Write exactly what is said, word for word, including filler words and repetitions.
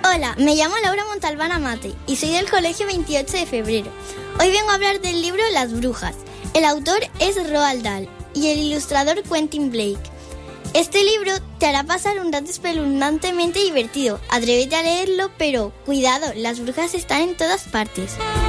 Hola, me llamo Laura Montalbán Amate y soy del Colegio veintiocho de febrero. Hoy vengo a hablar del libro Las brujas. El autor es Roald Dahl y el ilustrador Quentin Blake. Este libro te hará pasar un rato espeluznantemente divertido. Atrévete a leerlo, pero cuidado, las brujas están en todas partes.